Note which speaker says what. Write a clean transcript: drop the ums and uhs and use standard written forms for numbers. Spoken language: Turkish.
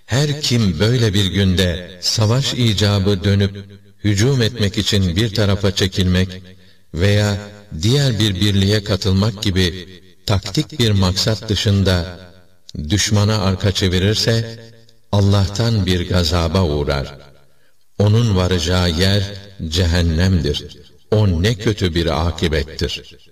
Speaker 1: Her kim böyle bir günde savaş icabı dönüp hücum etmek için bir tarafa çekilmek veya diğer bir birliğe katılmak gibi taktik bir maksat dışında düşmana arka çevirirse Allah'tan bir gazaba uğrar. Onun varacağı yer cehennemdir. O ne kötü bir akibettir.